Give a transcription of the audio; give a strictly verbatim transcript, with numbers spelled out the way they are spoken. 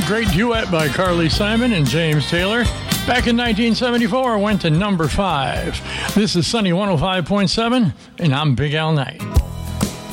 great duet by Carly Simon and James Taylor. Back in nineteen seventy-four, went to number five. This is Sunny one oh five point seven, and I'm Big Al Knight.